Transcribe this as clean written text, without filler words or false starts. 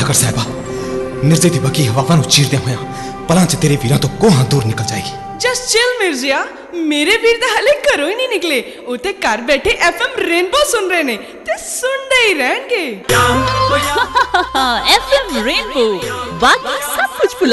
कर साहिबा, मिर्जे दी बकी हवावां नूं चीरदे होया पलां च तेरे वीरां तो कोहां दूर निकल जाएगी। जस्ट चिल मिर्जिया, मेरे वीर तो हाले घरों ही नहीं निकले, वो ते घर बैठे FM रेनबो सुन रहे ने ते सुनते ही रहेंगे। FM रेनबो, बाकी सब कुछ भुला